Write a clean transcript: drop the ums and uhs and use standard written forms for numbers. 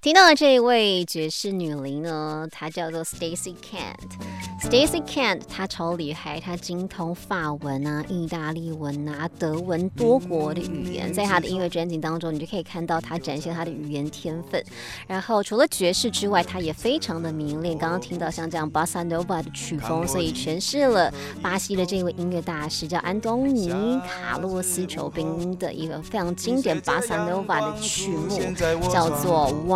听到的这一位爵士女伶呢，她叫做 Stacey Kent。Stacey Kent 她超厉害，她精通法文啊、意大利文啊、德文多国的语言，在她的音乐专辑当中，你就可以看到她展现她的语言天分。然后除了爵士之外，她也非常的迷恋刚刚听到像这样 Bossa Nova 的曲风，所以诠释了巴西的这位音乐大师叫安东尼卡洛斯·裘宾的一个非常经典 Bossa Nova 的曲目，叫做